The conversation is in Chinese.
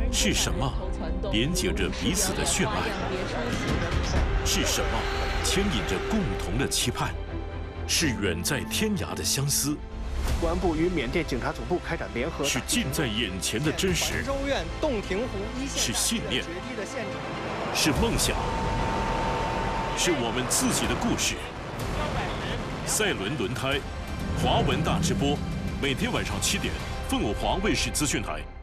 是什么连接着彼此的血脉？是什么牵引着共同的期盼？是远在天涯的相思？ 公安部与缅甸警察总部开展联合。 是近在眼前的真实？ 州院洞庭湖一线是信念？是梦想？是我们自己的故事。赛伦轮胎，华文大直播，每天晚上7点，凤凰卫视资讯台。